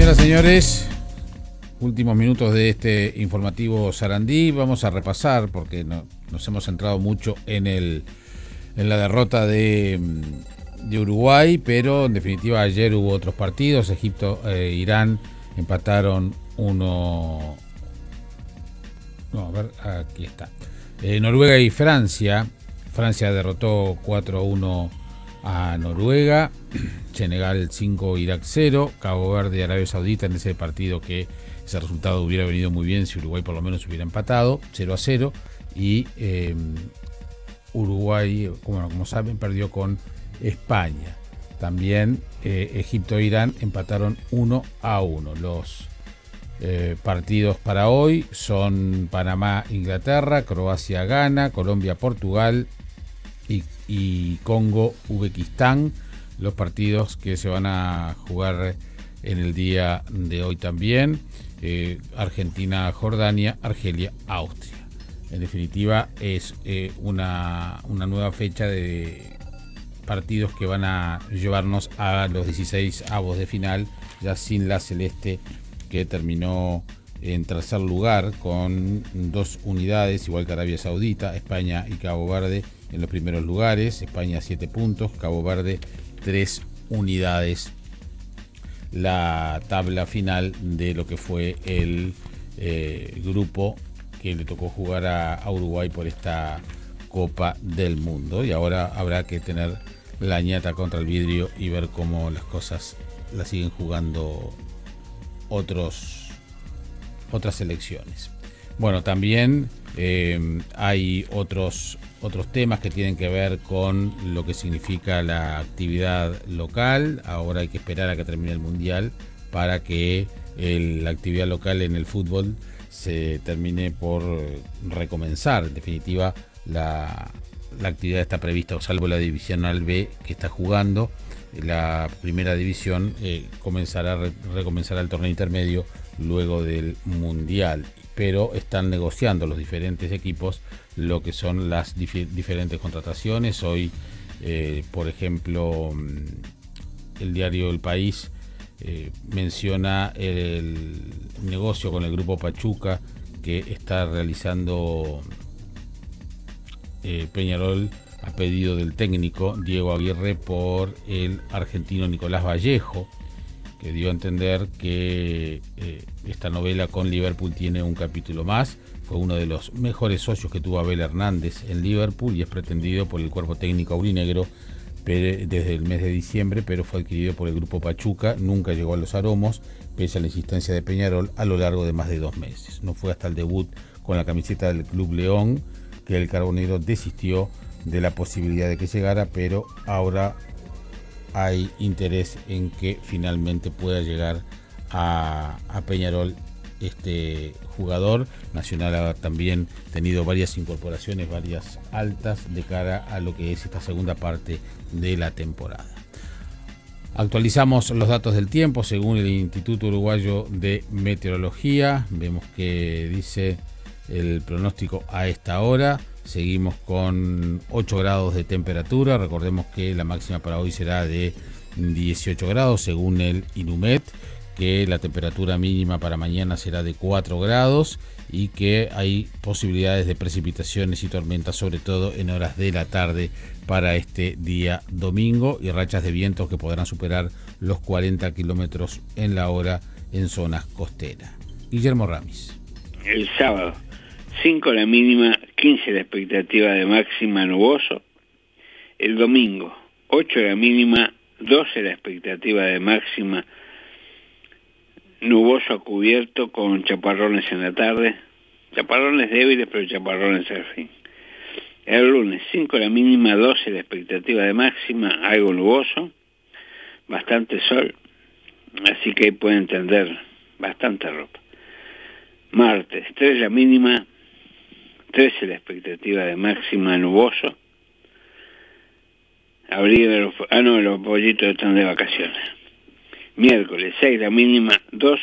Señoras y señores, últimos minutos de este informativo Sarandí. Vamos a repasar, porque nos hemos centrado mucho en la derrota de Uruguay, pero en definitiva ayer hubo otros partidos. Egipto e Irán empataron uno. No, a ver, aquí está. Noruega y Francia. Francia derrotó 4-1 a Noruega. Senegal 5, Irak 0. Cabo Verde y Arabia Saudita en ese partido que ese resultado hubiera venido muy bien si Uruguay por lo menos hubiera empatado, 0-0. Y Uruguay, como saben, perdió con España. También Egipto e Irán empataron 1-1. Los partidos para hoy son Panamá-Inglaterra, Croacia-Ghana, Colombia-Portugal y Congo-Uzbekistán. Los partidos que se van a jugar en el día de hoy también. Argentina-Jordania, Argelia-Austria. En definitiva, es una nueva fecha de partidos que van a llevarnos a los 16avos de final, ya sin la celeste, que terminó en tercer lugar con 2 unidades, igual que Arabia Saudita. España y Cabo Verde en los primeros lugares. España 7 puntos, Cabo Verde 3 unidades. La tabla final de lo que fue el grupo que le tocó jugar a Uruguay por esta Copa del Mundo. Y ahora habrá que tener la ñata contra el vidrio y ver cómo las cosas las siguen jugando otras selecciones. Bueno, también hay otros temas que tienen que ver con lo que significa la actividad local. Ahora hay que esperar a que termine el Mundial para que la actividad local en el fútbol se termine por recomenzar. En definitiva, la actividad está prevista, salvo la Divisional B que está jugando. La primera división recomenzará el torneo intermedio luego del Mundial, pero están negociando los diferentes equipos lo que son las diferentes contrataciones. Hoy, por ejemplo, el diario El País menciona el negocio con el grupo Pachuca que está realizando Peñarol a pedido del técnico Diego Aguirre por el argentino Nicolás Vallejo, que dio a entender que esta novela con Liverpool tiene un capítulo más. Fue uno de los mejores socios que tuvo Abel Hernández en Liverpool y es pretendido por el cuerpo técnico aurinegro desde el mes de diciembre, pero fue adquirido por el grupo Pachuca. Nunca llegó a los aromos, pese a la insistencia de Peñarol a lo largo de más de 2 meses. No fue hasta el debut con la camiseta del Club León que el carbonero desistió de la posibilidad de que llegara, pero ahora hay interés en que finalmente pueda llegar a Peñarol este jugador. Nacional ha también tenido varias incorporaciones, varias altas de cara a lo que es esta segunda parte de la temporada. Actualizamos los datos del tiempo según el Instituto Uruguayo de Meteorología. Vemos que dice el pronóstico a esta hora. Seguimos con 8 grados de temperatura. Recordemos que la máxima para hoy será de 18 grados según el INUMET, que la temperatura mínima para mañana será de 4 grados y que hay posibilidades de precipitaciones y tormentas, sobre todo en horas de la tarde para este día domingo, y rachas de vientos que podrán superar los 40 kilómetros en la hora en zonas costeras. Guillermo Ramis. El sábado 5 la mínima, 15 la expectativa de máxima, nuboso. El domingo 8 la mínima, 12 la expectativa de máxima, nuboso a cubierto con chaparrones en la tarde. Chaparrones débiles, pero chaparrones al fin. El lunes 5 la mínima, 12 la expectativa de máxima, algo nuboso, bastante sol, así que ahí pueden tender bastante ropa. Martes 3 la mínima, 13 la expectativa de máxima, nuboso. Los pollitos están de vacaciones. Miércoles 6 la mínima, 12